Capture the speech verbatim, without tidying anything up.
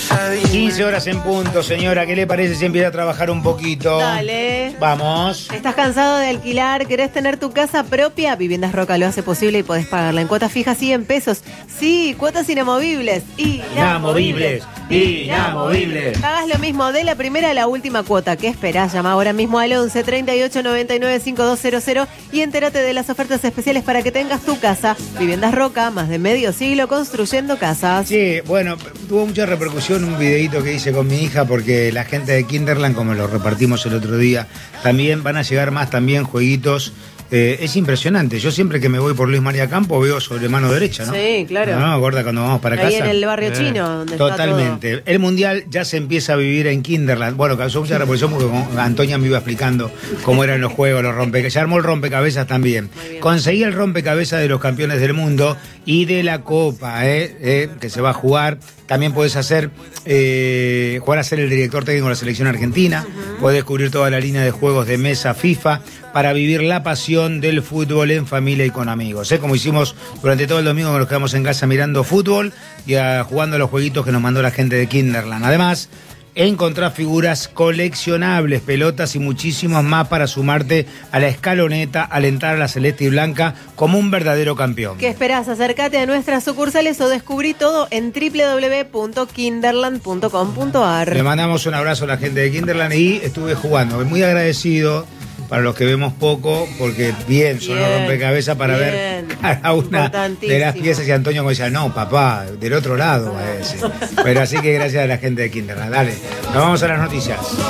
quince horas en punto, señora. ¿Qué le parece si empieza a trabajar un poquito? Dale. Vamos. ¿Estás cansado de alquilar? ¿Querés tener tu casa propia? Viviendas Roca lo hace posible y podés pagarla en cuotas fijas y en pesos. Sí, cuotas inamovibles. Inamovibles. Inamovibles. Pagas lo mismo de la primera a la última cuota. ¿Qué esperás? Llama ahora mismo al once treinta y ocho noventa y nueve cincuenta y dos cero cero y entérate de las ofertas especiales para que tengas tu casa. Viviendas Roca, más de medio siglo construyendo casas. Sí, bueno, tuvo mucha repercusión un videíto que hice con mi hija porque la gente de Kinderland, como lo repartimos el otro día, también van a llegar más también jueguitos. Eh, es impresionante. Yo siempre que me voy por Luis María Campo veo sobre mano derecha, ¿no? Sí, claro. No, gorda, cuando vamos para Ahí casa. en el barrio Eh, chino, donde Totalmente. está todo. El mundial ya se empieza a vivir en Kinderland. Bueno, causó mucha revolución porque con Antonia me iba explicando cómo eran los juegos, los rompecabezas. Ya armó el rompecabezas también. Conseguí el rompecabezas de los campeones del mundo y de la Copa, ¿eh? Eh, que se va a jugar. También podés hacer, eh, jugar a ser el director técnico de la selección argentina. Uh-huh. Podés descubrir toda la línea de juegos de mesa FIFA para vivir la pasión del fútbol en familia y con amigos. ¿eh? Como hicimos durante todo el domingo que nos quedamos en casa mirando fútbol y a, jugando a los jueguitos que nos mandó la gente de Kinderland. Además, encontrás figuras coleccionables, pelotas y muchísimos más para sumarte a la escaloneta, alentar a la celeste y blanca como un verdadero campeón. ¿Qué esperás? Acércate a nuestras sucursales o descubrí todo en doble u doble u doble u punto kinderland punto com punto a r. Le mandamos un abrazo a la gente de Kinderland y estuve jugando. Muy agradecido para los que vemos poco, porque bien, son los rompecabezas para bien ver cada una de las piezas. Y Antonio me decía, no, papá, del otro lado va ese. Pero así que gracias a la gente de Kinderland. Dale, nos vamos a las noticias.